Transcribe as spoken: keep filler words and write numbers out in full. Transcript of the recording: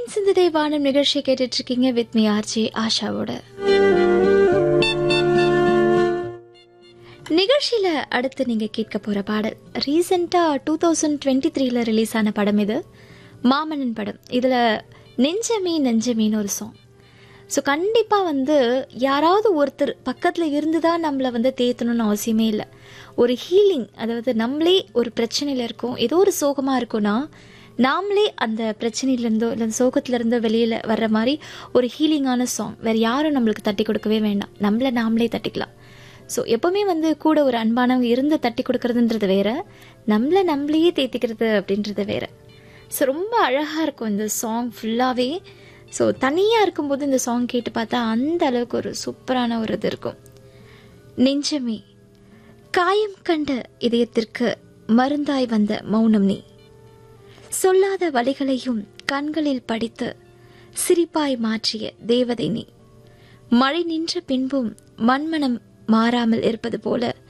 தேன் சிந்துதே வானம் நிகழ்ச்சியை கேட்டுட்டு இருக்கீங்க வித் மீ ஆர்ஜே ஆஷாவோட. நிகழ்ச்சியில அடுத்து நீங்க கேட்க போற பாடல் ரீசெண்டா டூ தௌசண்ட் டுவெண்ட்டி த்ரீல ரிலீஸ் ஆன படம். இது மாமன்னன் படம். இதுல நெஞ்சமீ நெஞ்சமீன்னு ஒரு சாங். ஸோ கண்டிப்பாக வந்து யாராவது ஒருத்தர் பக்கத்தில் இருந்து தான் நம்மளை வந்து தேத்தணும்னு அவசியமே இல்லை. ஒரு ஹீலிங், அதாவது நம்மளே ஒரு பிரச்சனையில் இருக்கோம், ஏதோ ஒரு சோகமாக இருக்கோன்னா நாமளே அந்த பிரச்சனையிலேருந்தோ இல்லை அந்த சோகத்துலேருந்தோ வெளியில் வர்ற மாதிரி ஒரு ஹீலிங்கான சாங் வேறு யாரும் நம்மளுக்கு தட்டி கொடுக்கவே வேண்டாம், நம்மளை நாமளே தட்டிக்கலாம். ஸோ எப்போவுமே வந்து கூட ஒரு அன்பானவங்க இருந்து தட்டி கொடுக்கறதுன்றது வேற, நம்மளை நம்மளையே தேத்திக்கிறது அப்படின்றது வேற. ஸோ ரொம்ப அழகாக இருக்கும் இந்த சாங் ஃபுல்லாகவே. ஸோ தனியாக இருக்கும்போது இந்த சாங் கேட்டு பார்த்தா அந்த அளவுக்கு ஒரு சூப்பரான ஒரு இது இருக்கும். நெஞ்சமே காயம் கண்ட இதயத்திற்கு மருந்தாய் வந்த மௌனம் நீ, சொல்லாத வழிகளையும் கண்களில் படித்து சிரிப்பாய் மாற்றிய தேவதை நீ, மழை நின்ற பின்பும் மண்மனம் மாறாமல் இருப்பது போல